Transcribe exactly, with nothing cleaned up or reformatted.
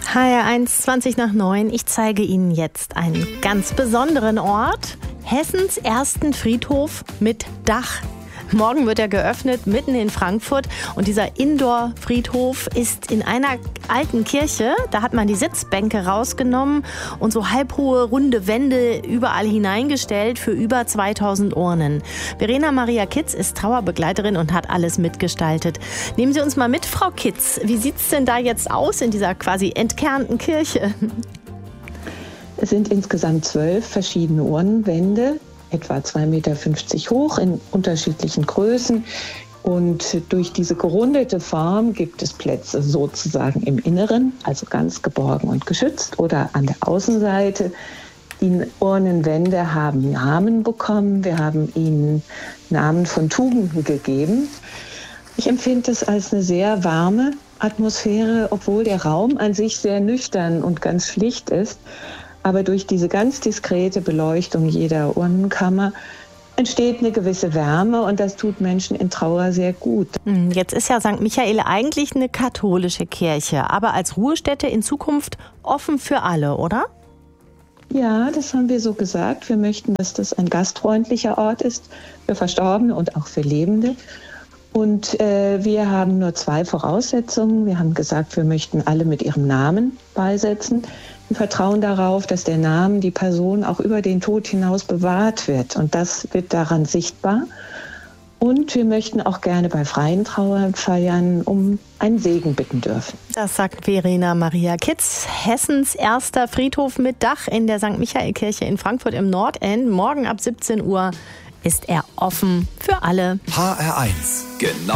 H R eins, zwanzig nach neun. Ich zeige Ihnen jetzt einen ganz besonderen Ort. Hessens ersten Friedhof mit Dach. Morgen wird er geöffnet, mitten in Frankfurt. Und dieser Indoor-Friedhof ist in einer alten Kirche. Da hat man die Sitzbänke rausgenommen und so halbhohe, runde Wände überall hineingestellt für über zweitausend Urnen. Verena Maria Kitz ist Trauerbegleiterin und hat alles mitgestaltet. Nehmen Sie uns mal mit, Frau Kitz. Wie sieht es denn da jetzt aus in dieser quasi entkernten Kirche? Es sind insgesamt zwölf verschiedene Urnenwände, etwa zwei Meter fünfzig hoch in unterschiedlichen Größen. Und durch diese gerundete Form gibt es Plätze sozusagen im Inneren, also ganz geborgen und geschützt, oder an der Außenseite. Die Urnenwände haben Namen bekommen. Wir haben ihnen Namen von Tugenden gegeben. Ich empfinde es als eine sehr warme Atmosphäre, obwohl der Raum an sich sehr nüchtern und ganz schlicht ist. Aber durch diese ganz diskrete Beleuchtung jeder Urnenkammer entsteht eine gewisse Wärme und das tut Menschen in Trauer sehr gut. Jetzt ist ja Sankt Michael eigentlich eine katholische Kirche, aber als Ruhestätte in Zukunft offen für alle, oder? Ja, das haben wir so gesagt. Wir möchten, dass das ein gastfreundlicher Ort ist für Verstorbene und auch für Lebende. Und äh, wir haben nur zwei Voraussetzungen. Wir haben gesagt, wir möchten alle mit ihrem Namen beisetzen. Wir vertrauen darauf, dass der Name, die Person auch über den Tod hinaus bewahrt wird. Und das wird daran sichtbar. Und wir möchten auch gerne bei freien Trauerfeiern um einen Segen bitten dürfen. Das sagt Verena Maria Kitz. Hessens erster Friedhof mit Dach in der Sankt Michael Kirche in Frankfurt im Nordend. Morgen ab siebzehn Uhr ist er offen für alle. H R eins. Genau.